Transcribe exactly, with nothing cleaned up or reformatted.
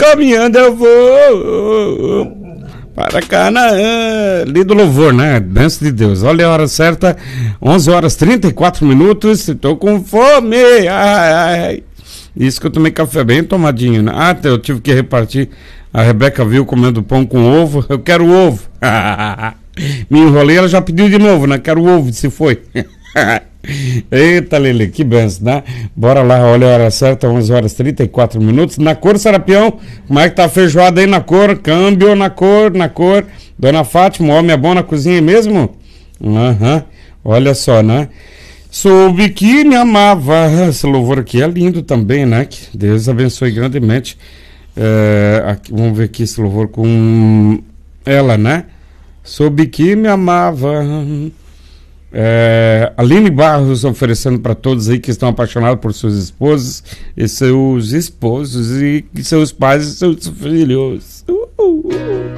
caminhando eu vou para Canaã. Lido louvor, né? Dança de Deus. Olha a hora certa, onze horas e trinta e quatro minutos. Estou com fome. Ai, ai. Isso que eu tomei café bem tomadinho, né? Ah, eu tive que repartir. A Rebeca viu comendo pão com ovo. Eu quero ovo. Me enrolei, ela já pediu de novo, né? Quero ovo, se foi. Eita, Lili, que benção, né? Bora lá, olha a hora certa, onze horas e trinta e quatro minutos. Na cor, Serapião, como é que tá a feijoada aí na cor? Câmbio na cor, na cor. Dona Fátima, o homem é bom na cozinha mesmo? Aham, uhum. Olha só, né? Soube que me amava. Esse louvor aqui é lindo também, né? Que Deus abençoe grandemente. É, aqui, vamos ver aqui esse louvor com ela, né? Soube que me amava. É, Aline Barros oferecendo para todos aí que estão apaixonados por suas esposas e seus esposos e seus pais e seus filhos. Uh, uh, uh.